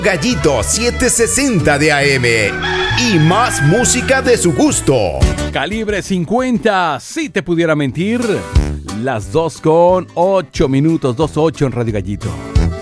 Gallito 760 de AM y más música de su gusto. Calibre 50, si te pudiera mentir. Las 2:08, 2:08 en Radio Gallito.